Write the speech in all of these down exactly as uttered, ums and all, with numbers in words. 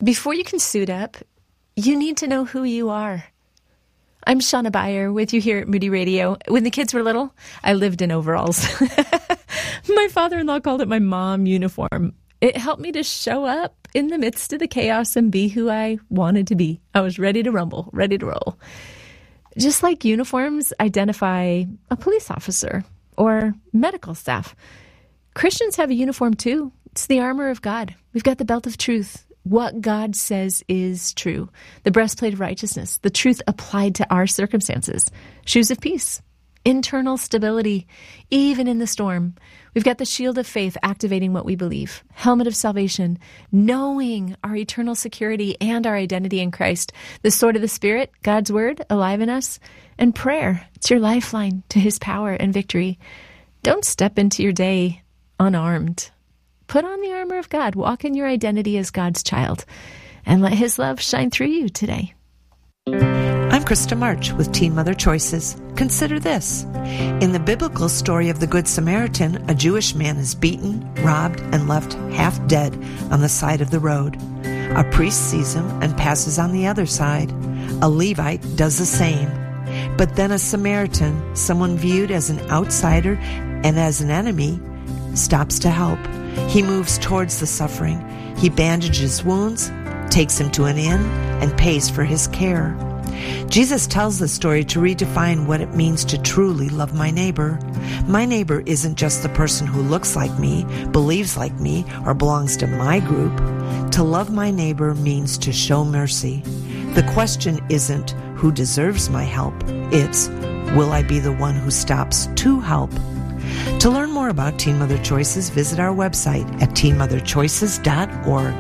Before you can suit up, you need to know who you are. I'm Shauna Beyer with you here at Moody Radio. When the kids were little, I lived in overalls. My father-in-law called it my mom uniform. It helped me to show up in the midst of the chaos and be who I wanted to be. I was ready to rumble, ready to roll. Just like uniforms identify a police officer or medical staff, Christians have a uniform too. It's the armor of God. We've got the belt of truth. What God says is true. The breastplate of righteousness, the truth applied to our circumstances. Shoes of peace, internal stability, even in the storm. We've got the shield of faith activating what we believe. Helmet of salvation, knowing our eternal security and our identity in Christ. The sword of the Spirit, God's word, alive in us. And prayer, it's your lifeline to his power and victory. Don't step into your day unarmed. Put on the armor of God. Walk in your identity as God's child. And let his love shine through you today. I'm Krista March with Teen Mother Choices. Consider this. In the biblical story of the Good Samaritan, a Jewish man is beaten, robbed, and left half dead on the side of the road. A priest sees him and passes on the other side. A Levite does the same. But then a Samaritan, someone viewed as an outsider and as an enemy, stops to help. He moves towards the suffering. He bandages wounds, takes him to an inn, and pays for his care. Jesus tells the story to redefine what it means to truly love my neighbor. My neighbor isn't just the person who looks like me, believes like me, or belongs to my group. To love my neighbor means to show mercy. The question isn't who deserves my help. It's, will I be the one who stops to help? To learn more about Teen Mother Choices, visit our website at teen mother choices dot org.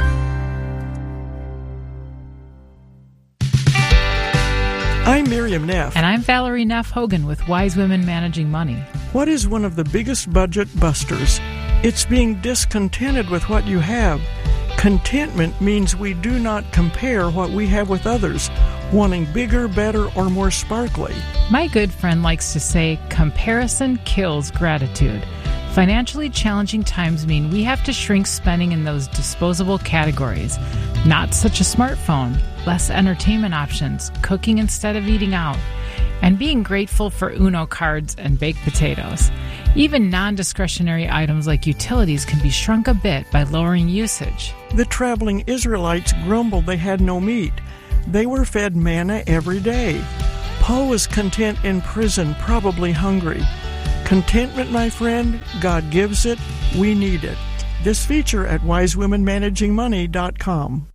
I'm Miriam Neff. And I'm Valerie Neff Hogan with Wise Women Managing Money. What is one of the biggest budget busters? It's being discontented with what you have. Contentment means we do not compare what we have with others, wanting bigger, better, or more sparkly. My good friend likes to say, comparison kills gratitude. Financially challenging times mean we have to shrink spending in those disposable categories. Not such a smartphone, less entertainment options, cooking instead of eating out, and being grateful for Uno cards and baked potatoes. Even non-discretionary items like utilities can be shrunk a bit by lowering usage. The traveling Israelites grumbled they had no meat. They were fed manna every day. Paul was content in prison, probably hungry. Contentment, my friend, God gives it. We need it. This feature at wise women managing money dot com.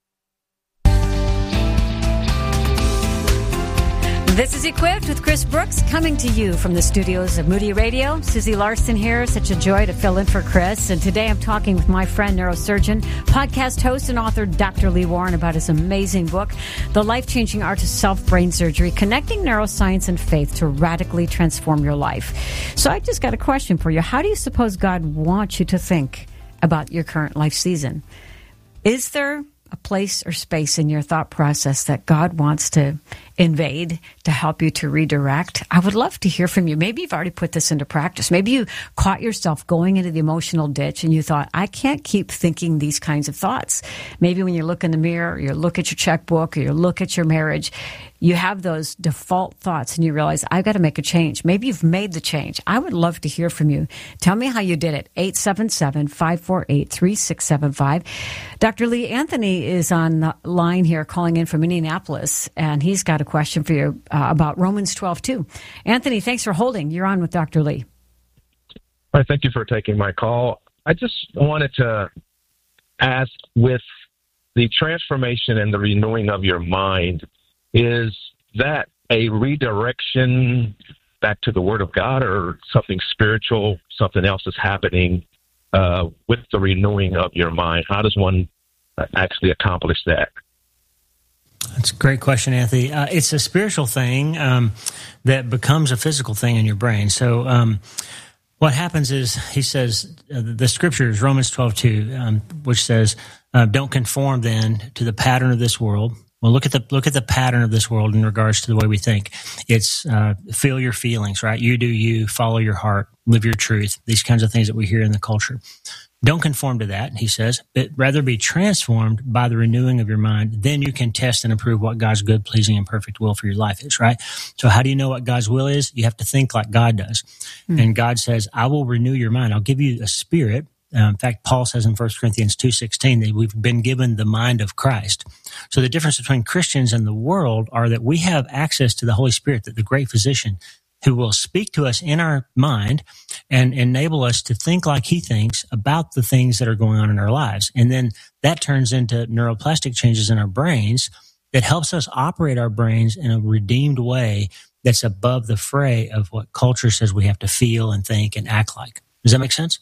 This is Equipped with Chris Brooks, coming to you from the studios of Moody Radio. Susie Larson here. Such a joy to fill in for Chris. And today I'm talking with my friend, neurosurgeon, podcast host, and author Doctor Lee Warren about his amazing book, The Life-Changing Art of Self-Brain Surgery, Connecting Neuroscience and Faith to Radically Transform Your Life. So I just got a question for you. How do you suppose God wants you to think about your current life season? Is there a place or space in your thought process that God wants to invade to help you to redirect? I would love to hear from you. Maybe you've already put this into practice. Maybe you caught yourself going into the emotional ditch and you thought, I can't keep thinking these kinds of thoughts. Maybe when you look in the mirror, or you look at your checkbook, or you look at your marriage, you have those default thoughts and you realize, I've got to make a change. Maybe you've made the change. I would love to hear from you. Tell me how you did it. eight seven seven, five four eight, three six seven five. Doctor Lee Anthony is on the line here calling in from Indianapolis, and he's got a question for you uh, about Romans twelve two. Anthony, thanks for holding. You're on with Doctor Lee. Well, thank you for taking my call. I just wanted to ask, with the transformation and the renewing of your mind, is that a redirection back to the Word of God, or something spiritual, something else is happening uh, with the renewing of your mind? How does one actually accomplish that? That's a great question, Anthony. Uh, it's a spiritual thing um, that becomes a physical thing in your brain. So um, what happens is, he says, uh, the scripture is Romans twelve two, um, which says, uh, don't conform then to the pattern of this world. Well, look at the look at the pattern of this world in regards to the way we think. It's uh, feel your feelings, right? You do you, follow your heart, live your truth. These kinds of things that we hear in the culture. Don't conform to that, he says, but rather be transformed by the renewing of your mind. Then you can test and approve what God's good, pleasing, and perfect will for your life is, right? So how do you know what God's will is? You have to think like God does. Mm. And God says, I will renew your mind. I'll give you a spirit. Uh, in fact, Paul says in First Corinthians two sixteen that we've been given the mind of Christ. So the difference between Christians and the world are that we have access to the Holy Spirit, that the great physician, who will speak to us in our mind and enable us to think like he thinks about the things that are going on in our lives. And then that turns into neuroplastic changes in our brains that helps us operate our brains in a redeemed way that's above the fray of what culture says we have to feel and think and act like. Does that make sense?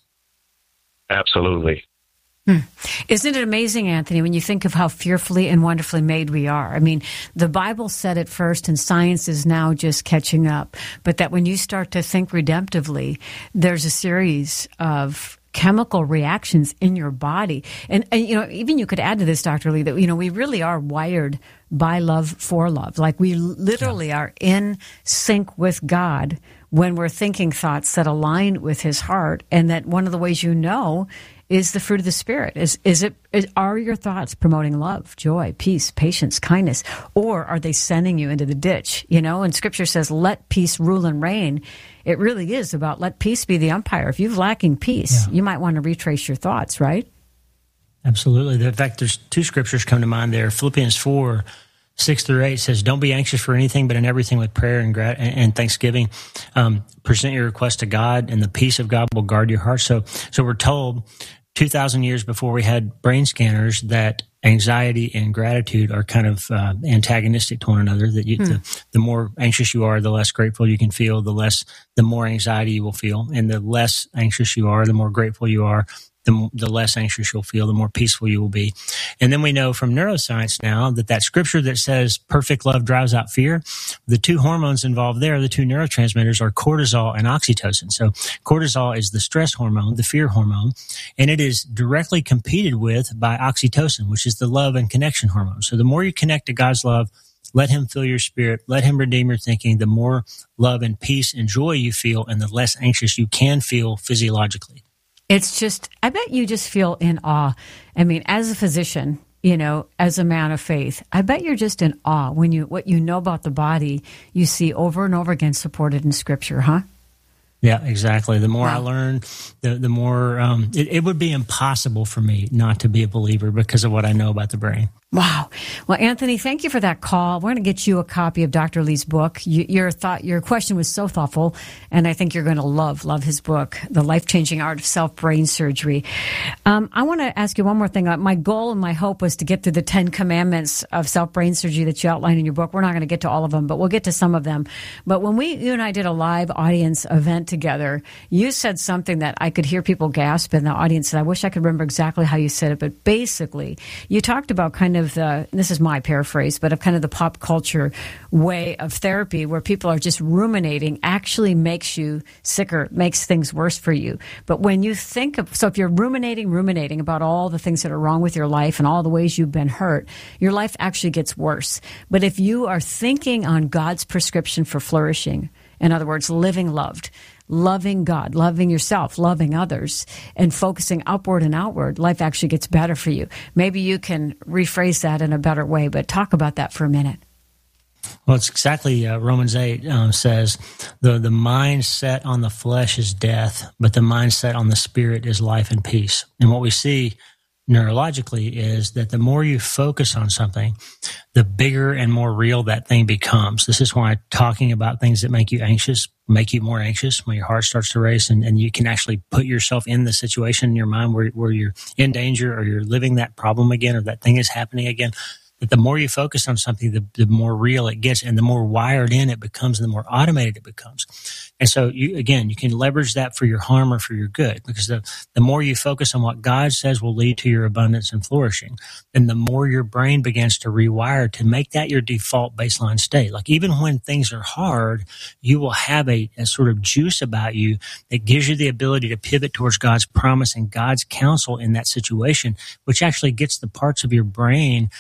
Absolutely. Hmm. Isn't it amazing, Anthony, when you think of how fearfully and wonderfully made we are? I mean, the Bible said it first, and science is now just catching up. But that when you start to think redemptively, there's a series of chemical reactions in your body. And, and, you know, even you could add to this, Doctor Lee, that, you know, we really are wired by love for love. Like we literally yeah. are in sync with God when we're thinking thoughts that align with his heart. And that one of the ways you know is the fruit of the Spirit. Is is it? Is, are your thoughts promoting love, joy, peace, patience, kindness, or are they sending you into the ditch? You know, and Scripture says, "Let peace rule and reign." It really is about let peace be the umpire. If you're lacking peace, yeah. you might want to retrace your thoughts, right? Absolutely. In fact, there's two scriptures come to mind there. Philippians four. Six through eight says, don't be anxious for anything, but in everything with prayer and, grat- and thanksgiving, um, present your request to God, and the peace of God will guard your heart. So, so we're told two thousand years before we had brain scanners that anxiety and gratitude are kind of uh, antagonistic to one another. That you, hmm. the, the more anxious you are, the less grateful you can feel. The less, the more anxiety you will feel, and the less anxious you are, the more grateful you are. The, the less anxious you'll feel, the more peaceful you will be. And then we know from neuroscience now that that scripture that says perfect love drives out fear, the two hormones involved there, the two neurotransmitters, are cortisol and oxytocin. So cortisol is the stress hormone, the fear hormone, and it is directly competed with by oxytocin, which is the love and connection hormone. So the more you connect to God's love, let him fill your spirit, let him redeem your thinking, the more love and peace and joy you feel, and the less anxious you can feel physiologically. It's just, I bet you just feel in awe. I mean, as a physician, you know, as a man of faith, I bet you're just in awe when you, what you know about the body, you see over and over again supported in Scripture, huh? Yeah, exactly. The more wow. I learn, the, the more, um, it, it would be impossible for me not to be a believer because of what I know about the brain. Wow. Well, Anthony, thank you for that call. We're going to get you a copy of Doctor Lee's book. You, your thought, your question was so thoughtful, and I think you're going to love, love his book, The Life-Changing Art of Self-Brain Surgery. Um, I want to ask you one more thing. My goal and my hope was to get through the Ten Commandments of Self-Brain Surgery that you outlined in your book. We're not going to get to all of them, but we'll get to some of them. But when we, you and I did a live audience event together, you said something that I could hear people gasp in the audience, and I wish I could remember exactly how you said it, but basically, you talked about kind of the, this is my paraphrase, but of kind of the pop culture way of therapy where people are just ruminating actually makes you sicker, makes things worse for you. But when you think of, so if you're ruminating, ruminating about all the things that are wrong with your life and all the ways you've been hurt, your life actually gets worse. But if you are thinking on God's prescription for flourishing, in other words, living loved, loving God, loving yourself, loving others, and focusing upward and outward, life actually gets better for you. Maybe you can rephrase that in a better way, but talk about that for a minute. Well, it's exactly uh, Romans eight um, says, the, the mind set on the flesh is death, but the mind set on the spirit is life and peace. And what we see neurologically is that the more you focus on something, the bigger and more real that thing becomes. This is why talking about things that make you anxious make you more anxious when your heart starts to race, and, and you can actually put yourself in the situation in your mind where, where you're in danger or you're living that problem again or that thing is happening again. That the more you focus on something, the, the more real it gets, and the more wired in it becomes, and the more automated it becomes. And so, you again, you can leverage that for your harm or for your good, because the, the more you focus on what God says will lead to your abundance and flourishing, then the more your brain begins to rewire to make that your default baseline state. Like even when things are hard, you will have a, a sort of juice about you that gives you the ability to pivot towards God's promise and God's counsel in that situation, which actually gets the parts of your brain that are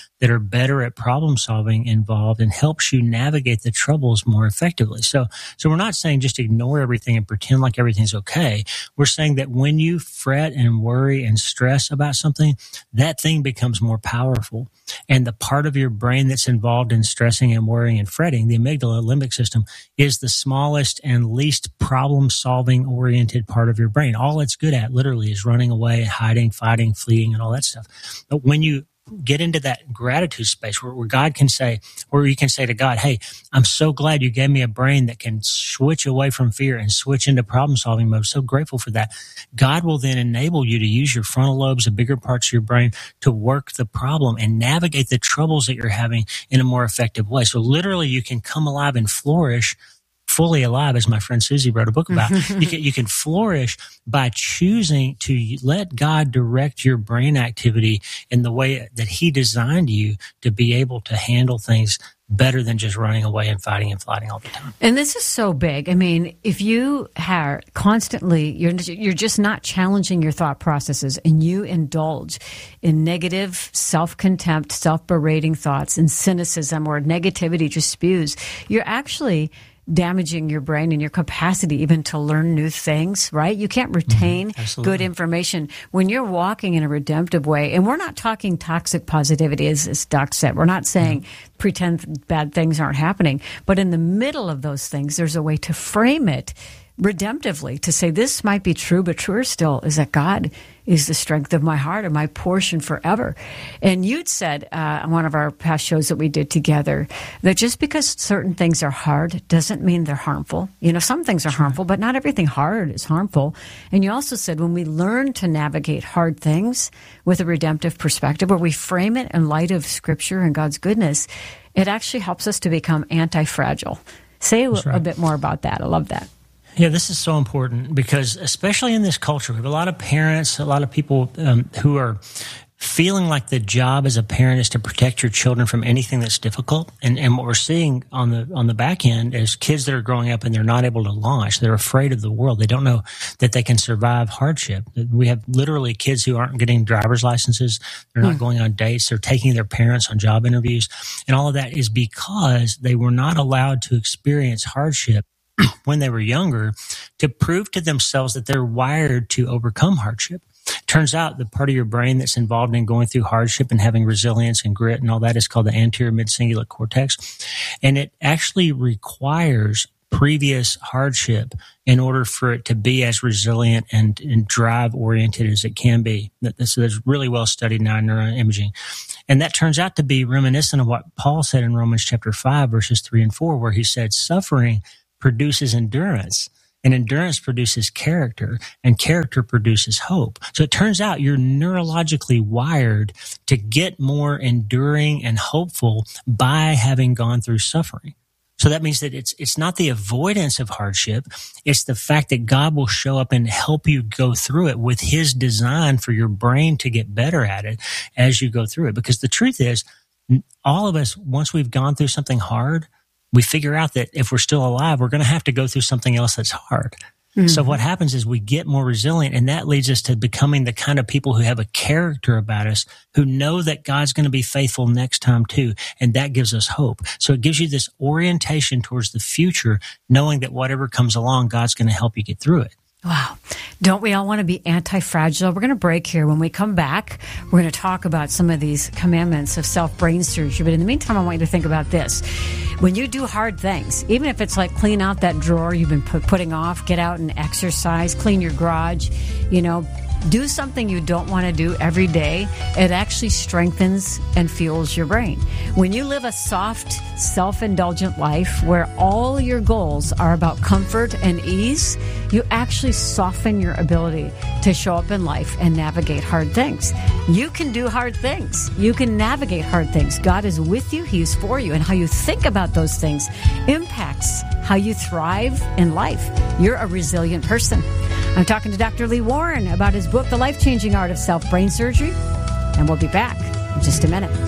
better at problem solving involved and helps you navigate the troubles more effectively. So, so we're not saying just ignore everything and pretend like everything's okay. We're saying that when you fret and worry and stress about something, that thing becomes more powerful. And the part of your brain that's involved in stressing and worrying and fretting, the amygdala limbic system, is the smallest and least problem-solving oriented part of your brain. All it's good at literally is running away, hiding, fighting, fleeing, and all that stuff. But when you get into that gratitude space where, where God can say, or you can say to God, hey, I'm so glad you gave me a brain that can switch away from fear and switch into problem-solving mode. So grateful for that. God will then enable you to use your frontal lobes, the bigger parts of your brain, to work the problem and navigate the troubles that you're having in a more effective way. So literally you can come alive and flourish fully alive, as my friend Susie wrote a book about. you can you can flourish by choosing to let God direct your brain activity in the way that He designed you to be able to handle things better than just running away and fighting and flighting all the time. And this is so big. I mean, if you are constantly, you're, you're just not challenging your thought processes and you indulge in negative self-contempt, self-berating thoughts and cynicism or negativity just spews, you're actually damaging your brain and your capacity even to learn new things, right? You can't retain mm-hmm. good information when you're walking in a redemptive way. And we're not talking toxic positivity, as, as Doc said. We're not saying mm-hmm. pretend bad things aren't happening. But in the middle of those things, there's a way to frame it redemptively, to say this might be true, but truer still is that God is the strength of my heart and my portion forever. And you'd said uh, on one of our past shows that we did together that just because certain things are hard doesn't mean they're harmful. You know, some things are harmful, but not everything hard is harmful. And you also said when we learn to navigate hard things with a redemptive perspective, where we frame it in light of Scripture and God's goodness, it actually helps us to become anti-fragile. Say a, right. a bit more about that. I love that. Yeah, this is so important because especially in this culture, we have a lot of parents, a lot of people um, who are feeling like the job as a parent is to protect your children from anything that's difficult. And, and what we're seeing on the on the back end is kids that are growing up and they're not able to launch. They're afraid of the world. They don't know that they can survive hardship. We have literally kids who aren't getting driver's licenses. They're not mm. going on dates. They're taking their parents on job interviews. And all of that is because they were not allowed to experience hardship when they were younger to prove to themselves that they're wired to overcome hardship. Turns out the part of your brain that's involved in going through hardship and having resilience and grit and all that is called the anterior mid-cingulate cortex. And it actually requires previous hardship in order for it to be as resilient and, and drive-oriented as it can be. So that's really well studied now in neuroimaging. And that turns out to be reminiscent of what Paul said in Romans chapter five, verses three and four, where he said, suffering produces endurance, and endurance produces character, and character produces hope. So it turns out you're neurologically wired to get more enduring and hopeful by having gone through suffering. So that means that it's it's not the avoidance of hardship, it's the fact that God will show up and help you go through it with His design for your brain to get better at it as you go through it. Because the truth is, all of us, once we've gone through something hard, we figure out that if we're still alive, we're going to have to go through something else that's hard. Mm-hmm. So what happens is we get more resilient, and that leads us to becoming the kind of people who have a character about us, who know that God's going to be faithful next time too, and that gives us hope. So it gives you this orientation towards the future, knowing that whatever comes along, God's going to help you get through it. Wow. Don't we all want to be anti-fragile? We're going to break here. When we come back, we're going to talk about some of these commandments of self-brain surgery. But in the meantime, I want you to think about this. When you do hard things, even if it's like clean out that drawer you've been put, putting off, get out and exercise, clean your garage, you know, do something you don't want to do every day, it actually strengthens and fuels your brain. When you live a soft, self-indulgent life where all your goals are about comfort and ease, you actually soften your ability to show up in life and navigate hard things. You can do hard things. You can navigate hard things. God is with you. He is for you. And how you think about those things impacts how you thrive in life. You're a resilient person. I'm talking to Doctor Lee Warren about his book, The Life-Changing Art of Self-Brain Surgery, and we'll be back in just a minute.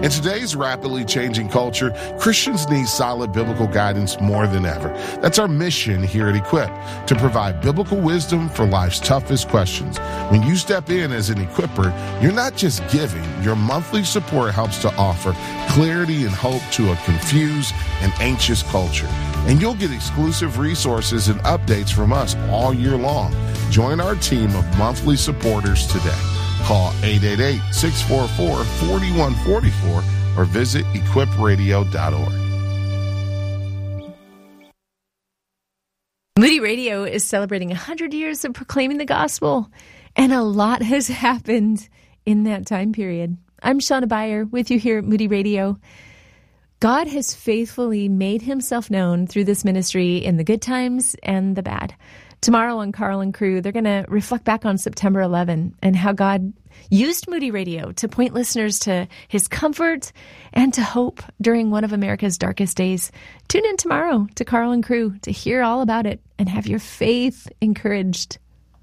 In today's rapidly changing culture, Christians need solid biblical guidance more than ever. That's our mission here at Equip, to provide biblical wisdom for life's toughest questions. When you step in as an equipper, you're not just giving. Your monthly support helps to offer clarity and hope to a confused and anxious culture. And you'll get exclusive resources and updates from us all year long. Join our team of monthly supporters today. Call eight eight eight, six four four, four one four four or visit equip radio dot org. Moody Radio is celebrating one hundred years of proclaiming the gospel, and a lot has happened in that time period. I'm Shauna Beyer with you here at Moody Radio. God has faithfully made himself known through this ministry in the good times and the bad. Tomorrow on Carl and Crew, they're going to reflect back on September eleventh and how God used Moody Radio to point listeners to his comfort and to hope during one of America's darkest days. Tune in tomorrow to Carl and Crew to hear all about it and have your faith encouraged.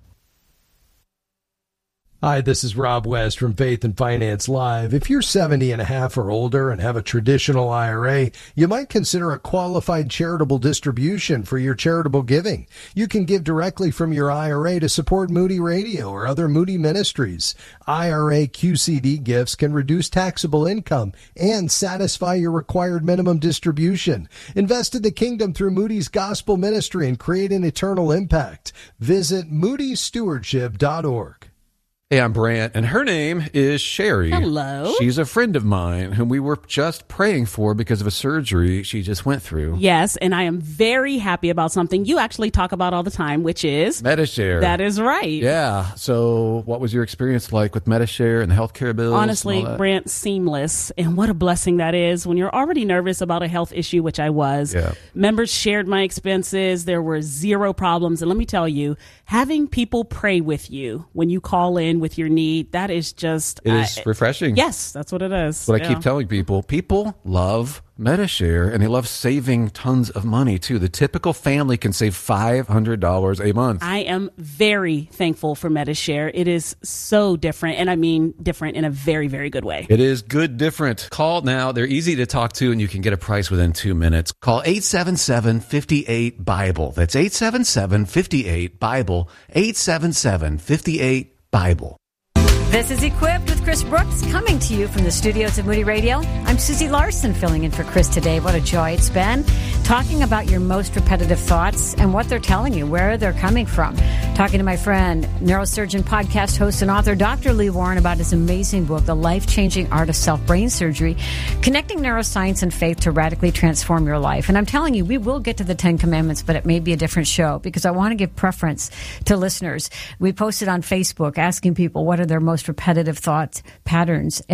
Hi, this is Rob West from Faith and Finance Live. If you're seventy and a half or older and have a traditional I R A, you might consider a qualified charitable distribution for your charitable giving. You can give directly from your I R A to support Moody Radio or other Moody ministries. I R A Q C D gifts can reduce taxable income and satisfy your required minimum distribution. Invest in the kingdom through Moody's gospel ministry and create an eternal impact. Visit moody stewardship dot org. Hey, I'm Brant, and her name is Sherry. Hello. She's a friend of mine whom we were just praying for because of a surgery she just went through. Yes, and I am very happy about something you actually talk about all the time, which is Medi-Share. That is right. Yeah. So what was your experience like with Medi-Share and the healthcare bills? Honestly, Brant, seamless. And what a blessing that is when you're already nervous about a health issue, which I was. Yeah. Members shared my expenses. There were zero problems. And let me tell you, having people pray with you when you call in with your need, that is just... It is uh, refreshing. Yes, that's what it is. That's what yeah. I keep telling people. People love Medi-Share, and they love saving tons of money, too. The typical family can save five hundred dollars a month. I am very thankful for Medi-Share. It is so different, and I mean different in a very, very good way. It is good different. Call now. They're easy to talk to, and you can get a price within two minutes. Call eight seven seven, five eight, BIBLE. That's eight seven seven, five eight, BIBLE. eight seven seven, five eight, BIBLE. This is Equipped with Chris Brooks, coming to you from the studios of Moody Radio. I'm Susie Larson, filling in for Chris today. What a joy it's been. Talking about your most repetitive thoughts and what they're telling you, where they're coming from. Talking to my friend, neurosurgeon, podcast host, and author, Doctor Lee Warren, about his amazing book, The Life-Changing Art of Self-Brain Surgery, connecting neuroscience and faith to radically transform your life. And I'm telling you, we will get to the Ten Commandments, but it may be a different show because I want to give preference to listeners. We posted on Facebook asking people what are their most repetitive thought patterns.